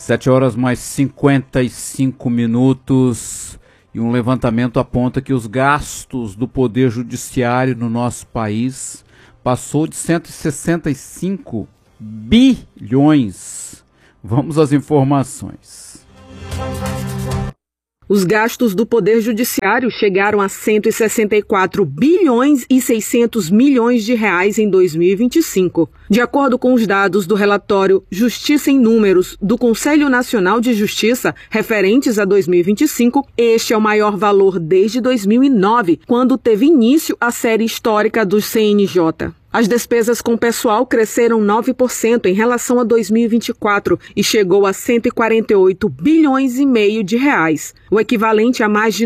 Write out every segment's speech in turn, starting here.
7 horas mais 55 minutos e um levantamento aponta que os gastos do Poder Judiciário no nosso país passou de 165 bilhões. Vamos às informações. Os gastos do Poder Judiciário chegaram a 164 bilhões e 600 milhões de reais em 2025. De acordo com os dados do relatório Justiça em Números do Conselho Nacional de Justiça, referentes a 2025, este é o maior valor desde 2009, quando teve início a série histórica do CNJ. As despesas com pessoal cresceram 9% em relação a 2024 e chegou a 148 bilhões e meio de reais, o equivalente a mais de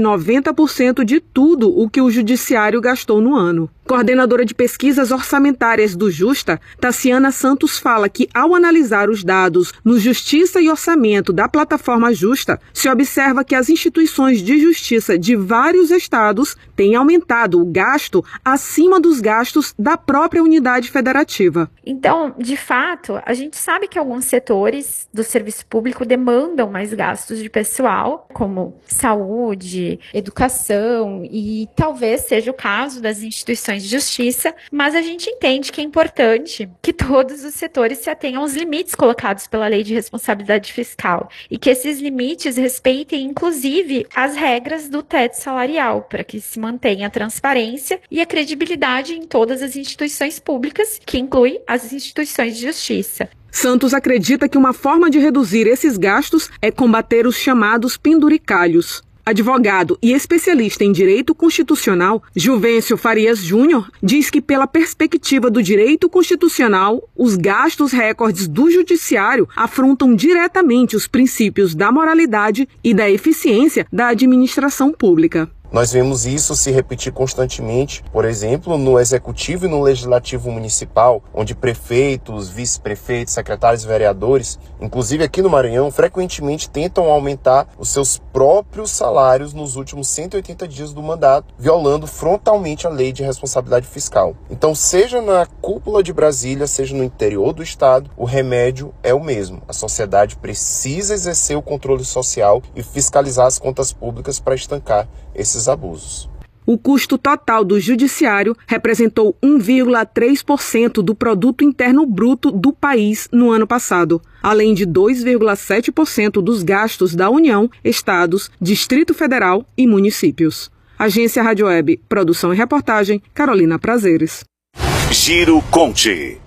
90% de tudo o que o Judiciário gastou no ano. Coordenadora de pesquisas orçamentárias do Justa, Taciana Santos fala que, ao analisar os dados no Justiça e Orçamento da plataforma Justa, se observa que as instituições de justiça de vários estados têm aumentado o gasto acima dos gastos da própria unidade federativa. Então, de fato, a gente sabe que alguns setores do serviço público demandam mais gastos de pessoal, como saúde, educação, e talvez seja o caso das instituições de justiça, mas a gente entende que é importante que todos os setores se atenham aos limites colocados pela Lei de Responsabilidade Fiscal e que esses limites respeitem, inclusive, as regras do teto salarial, para que se mantenha a transparência e a credibilidade em todas as instituições públicas, que inclui as instituições de justiça. Santos acredita que uma forma de reduzir esses gastos é combater os chamados penduricalhos. Advogado e especialista em direito constitucional, Juvencio Farias Júnior diz que, pela perspectiva do direito constitucional, os gastos recordes do judiciário afrontam diretamente os princípios da moralidade e da eficiência da administração pública. Nós vemos isso se repetir constantemente, por exemplo, no Executivo e no Legislativo Municipal, onde prefeitos, vice-prefeitos, secretários e vereadores, inclusive aqui no Maranhão, frequentemente tentam aumentar os seus próprios salários nos últimos 180 dias do mandato, violando frontalmente a Lei de Responsabilidade Fiscal. Então, seja na cúpula de Brasília, seja no interior do estado, o remédio é o mesmo. A sociedade precisa exercer o controle social e fiscalizar as contas públicas para estancar esses abusos. O custo total do judiciário representou 1,3% do produto interno bruto do país no ano passado, além de 2,7% dos gastos da União, estados, Distrito Federal e municípios. Agência Rádio Web, produção e reportagem, Carolina Prazeres. Giro Conte.